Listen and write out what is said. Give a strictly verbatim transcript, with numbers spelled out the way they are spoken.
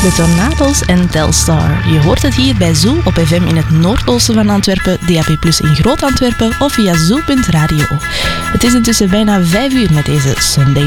De Tornado's en Telstar. Je hoort het hier bij Zoo op F M in het noordoosten van Antwerpen, D A B plus in Groot-Antwerpen of via zoo punt radio. Het is intussen bijna vijf uur met deze Sunday